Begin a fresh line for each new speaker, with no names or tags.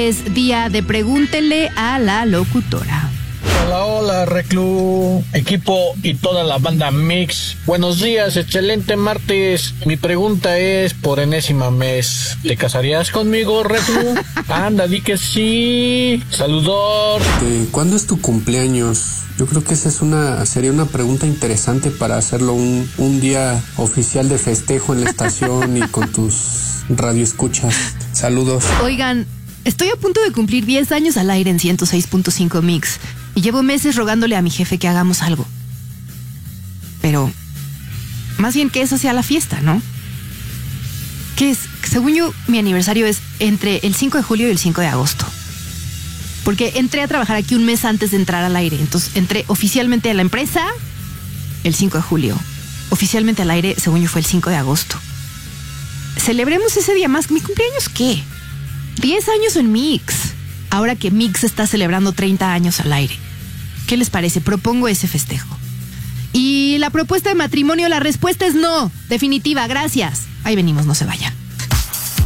Es día de pregúntele a la locutora.
Hola, Reclu, equipo y toda la banda Mix. Buenos días, excelente martes. Mi pregunta es, por enésima mes, ¿te casarías conmigo, Reclu? Anda, di que sí. Saludos.
¿Cuándo es tu cumpleaños? Yo creo que esa sería una pregunta interesante para hacerlo un día oficial de festejo en la estación y con tus radioescuchas. Saludos.
Oigan, estoy a punto de cumplir 10 años al aire en 106.5 Mix y llevo meses rogándole a mi jefe que hagamos algo. Pero, más bien que esa sea la fiesta, ¿no? Que es, según yo, mi aniversario es entre el 5 de julio y el 5 de agosto. Porque entré a trabajar aquí un mes antes de entrar al aire. Entonces entré oficialmente a la empresa el 5 de julio. Oficialmente al aire, según yo, fue el 5 de agosto. Celebremos ese día más. ¿Mi cumpleaños qué? 10 años en Mix. Ahora que Mix está celebrando 30 años al aire. ¿Qué les parece? Propongo ese festejo. Y la propuesta de matrimonio, la respuesta es no. Definitiva, gracias. Ahí venimos, no se vayan.